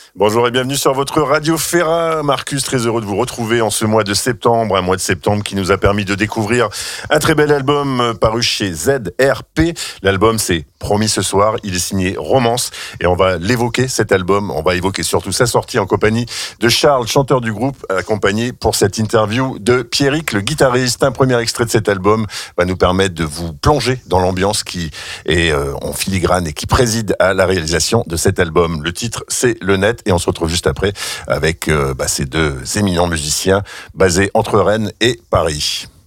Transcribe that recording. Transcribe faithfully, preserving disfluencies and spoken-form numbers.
Bonjour et bienvenue sur votre Radio Ferrat. Marcus, très heureux de vous retrouver en ce mois de septembre, un mois de septembre qui nous a permis de découvrir un très bel album paru chez Z R P. L'album, c'est Promis ce soir, il est signé Romance et on va l'évoquer, cet album. On va évoquer surtout sa sortie en compagnie de Charles, chanteur du groupe, accompagné pour cette interview de Pierrick, le guitariste. Un premier extrait de cet album va nous permettre de vous plonger dans l'ambiance qui est euh, en filigrane et qui préside à la réalisation de cet album. Le titre, c'est Le Net et on se retrouve juste après avec euh, bah, ces deux éminents musiciens basés entre Rennes et Paris.